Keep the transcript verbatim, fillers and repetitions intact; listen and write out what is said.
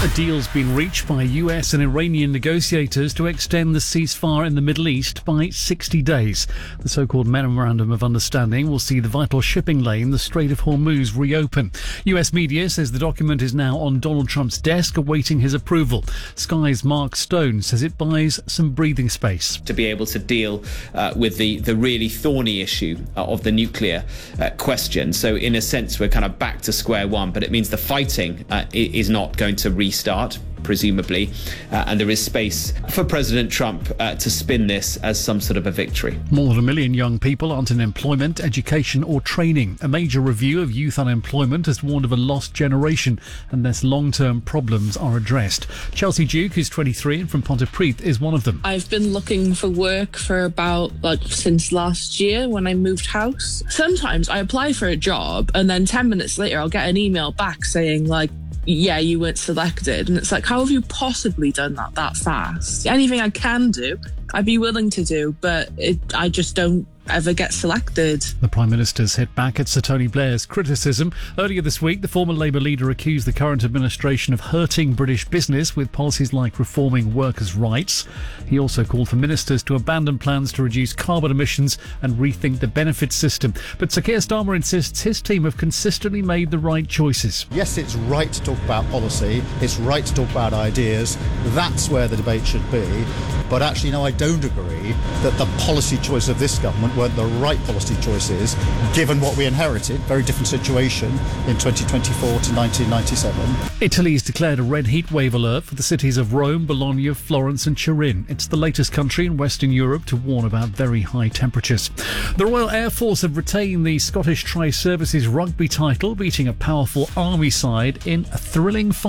A deal's been reached by U S and Iranian negotiators to extend the ceasefire in the Middle East by sixty days. The so-called Memorandum of Understanding will see the vital shipping lane, the Strait of Hormuz, reopen. U S media says the document is now on Donald Trump's desk awaiting his approval. Sky's Mark Stone says it buys some breathing space. To be able to deal uh, with the, the really thorny issue uh, of the nuclear uh, question. So in a sense, we're kind of back to square one, but it means the fighting uh, is not going to restart, presumably, uh, and there is space for President Trump uh, to spin this as some sort of a victory. More than a million young people aren't in employment, education or training. A major review of youth unemployment has warned of a lost generation unless long-term problems are addressed. Chelsea Duke, who's twenty-three and from Pontypridd, is one of them. I've been looking for work for about, like, since last year when I moved house. Sometimes I apply for a job and then ten minutes later I'll get an email back saying, like, yeah, you weren't selected. And it's like, how have you possibly done that that fast? Anything I can do, I'd be willing to do, but it, I just don't ever get selected. The Prime Minister's hit back at Sir Tony Blair's criticism. Earlier this week, the former Labour leader accused the current administration of hurting British business with policies like reforming workers' rights. He also called for ministers to abandon plans to reduce carbon emissions and rethink the benefits system. But Sir Keir Starmer insists his team have consistently made the right choices. Yes, it's right to talk about policy. It's right to talk about ideas. That's where the debate should be. But actually, no, I don't agree that the policy choice of this government weren't the right policy choices, given what we inherited. Very different situation in twenty twenty-four to nineteen ninety-seven. Italy's declared a red heat wave alert for the cities of Rome, Bologna, Florence and Turin. It's the latest country in Western Europe to warn about very high temperatures. The Royal Air Force have retained the Scottish Tri-Services rugby title, beating a powerful army side in a thrilling fight.